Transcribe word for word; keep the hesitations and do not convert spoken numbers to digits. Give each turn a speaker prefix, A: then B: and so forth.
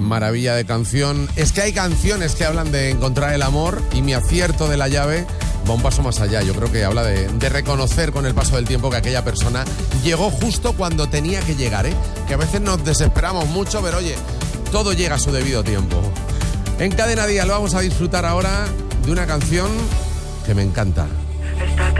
A: maravilla de canción. Es que hay canciones que hablan de encontrar el amor y mi acierto de la llave va un paso más allá. Yo creo que habla de, de reconocer con el paso del tiempo que aquella persona llegó justo cuando tenía que llegar, ¿eh? Que a veces nos desesperamos mucho, pero oye, todo llega a su debido tiempo. En Cadena Día lo vamos a disfrutar ahora de una canción que me encanta.